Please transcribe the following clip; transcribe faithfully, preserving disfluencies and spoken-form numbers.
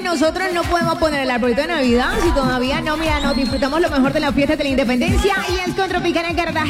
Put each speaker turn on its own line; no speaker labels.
nosotros no podemos poner el arbolito de Navidad si todavía no, mira, nos disfrutamos lo mejor de la fiesta de la independencia y es con Tropicana en Cartagena.